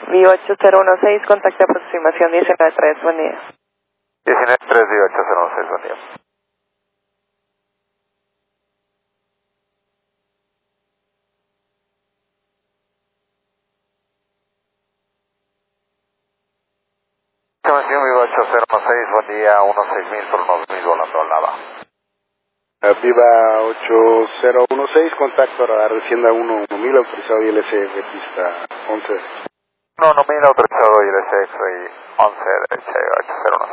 Vivo 8016, contacto aproximación 193, buen día. 193, Vivo 8016, buen día. Estimación Vivo 8016, buen día, 16000 por unos 1000 volando al lava. Viva 8016, contacto radar de Hacienda 1000, autorizado ILS de pista 11. 1000 autorizado ILS y 11 derecha, 8016.